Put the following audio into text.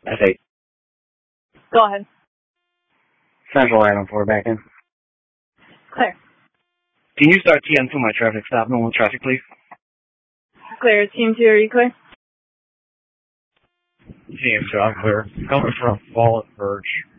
That's 8. Go ahead. Central Island 4 back in. Clear. Can you start TM2 my traffic stop? Normal traffic, please. Clear. Team 2, are you clear? TM2, I'm clear. Coming from Wallet Verge.